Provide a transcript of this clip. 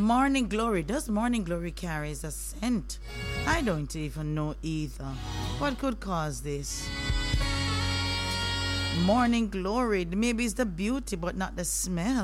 Morning Glory. Does Morning Glory carries a scent? I don't even know either. What could cause this? Morning Glory. Maybe it's the beauty, but not the smell.